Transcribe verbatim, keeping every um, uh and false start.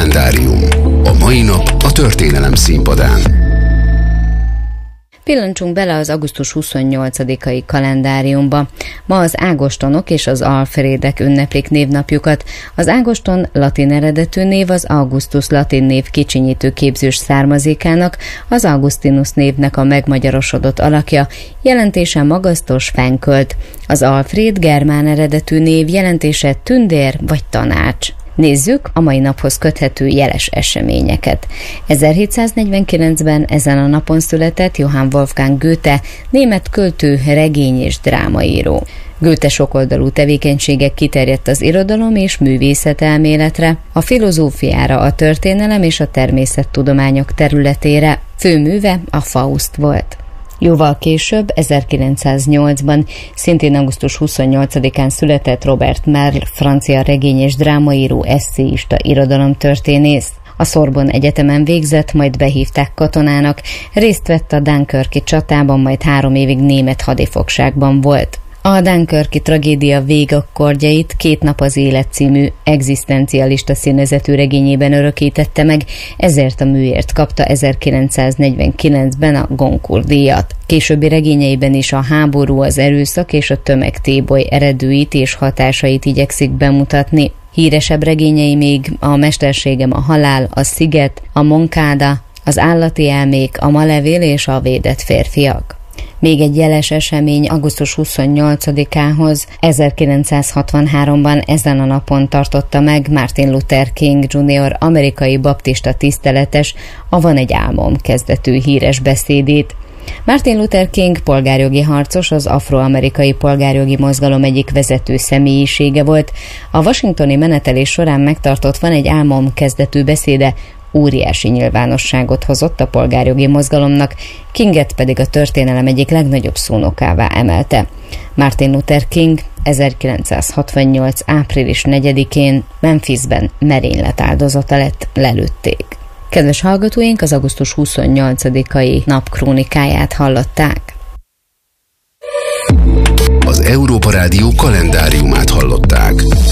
Kalendárium. A mai nap a történelem színpadán. Pillancsunk bele az augusztus huszonnyolcadikai kalendáriumba. Ma az ágostonok és az alfrédek ünneplik névnapjukat. Az ágoston latin eredetű név az Augustus latin név kicsinyítő képzős származékának, az Augustinus névnek a megmagyarosodott alakja, jelentése magasztos fenkölt. Az alfréd germán eredetű név, jelentése tündér vagy tanács. Nézzük a mai naphoz köthető jeles eseményeket. ezerhétszáznegyvenkilencben ezen a napon született Johann Wolfgang Goethe, német költő, regény és drámaíró. Goethe sokoldalú tevékenysége kiterjedt az irodalom és művészet elméletre, a filozófiára, a történelem és a természettudományok területére. Főműve a Faust volt. Jóval később, ezerkilencszáznyolcban, szintén augusztus huszonnyolcadikán született Robert Merle, francia regény- és drámaíró, esszéista, irodalomtörténész. A Sorbonne Egyetemen végzett, majd behívták katonának, részt vett a Dunkirki csatában, majd három évig német hadifogságban volt. A Dunkirki tragédia végakkordjait Két nap az élet című egzisztencialista színezetű regényében örökítette meg, ezért a műért kapta ezerkilencszáznegyvenkilencben a Goncourt-díjat. Későbbi regényeiben is a háború, az erőszak és a tömegtéboly eredőit és hatásait igyekszik bemutatni. Híresebb regényei még a Mesterségem, a halál, a sziget, a Moncada, az állati elmék, a Malevél és a védett férfiak. Még egy jeles esemény augusztus huszonnyolcadikához, ezerkilencszázhatvanháromban ezen a napon tartotta meg Martin Luther King junior amerikai baptista tiszteletes a Van egy álmom kezdetű híres beszédét. Martin Luther King polgárjogi harcos, az afroamerikai polgárjogi mozgalom egyik vezető személyisége volt. A washingtoni menetelés során megtartott Van egy álmom kezdetű beszéde óriási nyilvánosságot hozott a polgárjogi mozgalomnak, Kinget pedig a történelem egyik legnagyobb szónokává emelte. Martin Luther King ezerkilencszázhatvannyolc április negyedikén Memphisben merénylet áldozata lett, lelőtték. Kedves hallgatóink, az augusztus huszonnyolcadikai nap krónikáját hallották. Az Európa Rádió kalendáriumát hallották.